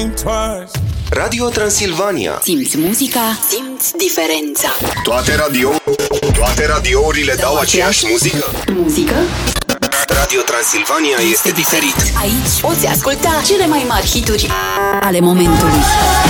think twice. Radio Transilvania. Simți muzica, simți diferența. Toate radiourile dau aceeași muzică. Muzică? Radio Transilvania este diferit. Aici poți asculta cele mai mari hituri ale momentului.